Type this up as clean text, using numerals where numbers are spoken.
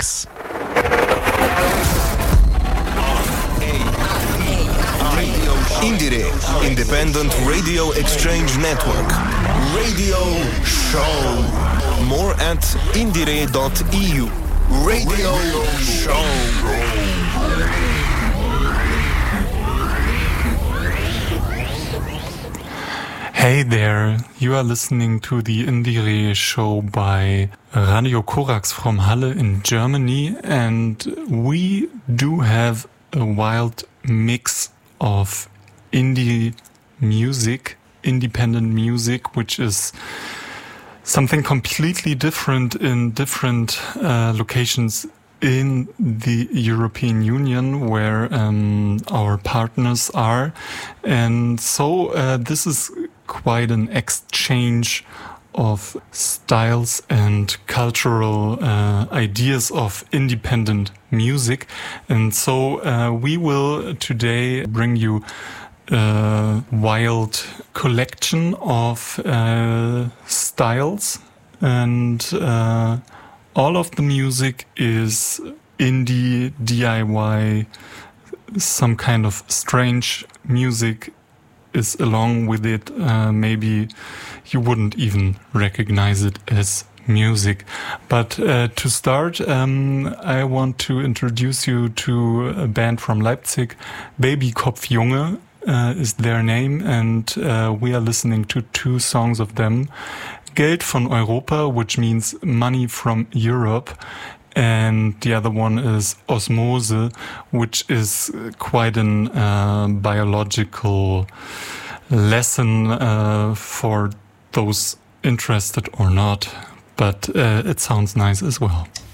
mix. Indire, Independent Radio Exchange Network. Radio Show. More at indire.eu. Radio Show. Hey there, you are listening to the Indire Show by Radio Korax from Halle in Germany, and we do have a wild mix of indie music, independent music, which is something completely different in different locations in the European Union where our partners are. And so this is quite an exchange of styles and cultural ideas of independent music. And so we will today bring you a wild collection of styles, and all of the music is indie, DIY, some kind of strange music is along with it. Maybe you wouldn't even recognize it as music. But to start, I want to introduce you to a band from Leipzig. Babykopfjunge is their name, and we are listening to two songs of them. Geld von Europa, which means money from Europe, and the other one is Osmose, which is quite an biological lesson for those interested or not, but it sounds nice as well.